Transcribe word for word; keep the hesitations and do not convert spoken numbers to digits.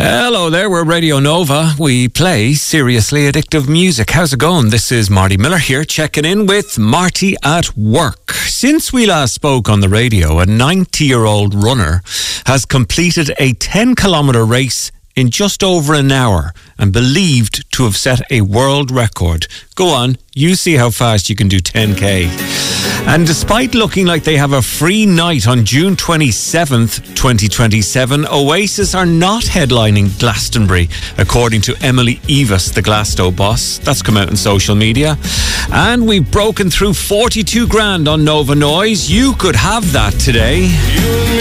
Hello there, we're Radio Nova. We play seriously addictive music. How's it going? This is Marty Miller here, checking in with Marty at Work. Since we last spoke on the radio, a ninety-year-old runner has completed a ten kilometre race in just over an hour and believed to have set a world record. Go on, you see how fast you can do ten K. And despite looking like they have a free night on June twenty-seventh, twenty twenty-seven, Oasis are not headlining Glastonbury, according to Emily Evis, the Glasto boss. That's come out in social media. And we've broken through forty-two grand on Nova Noise. You could have that today.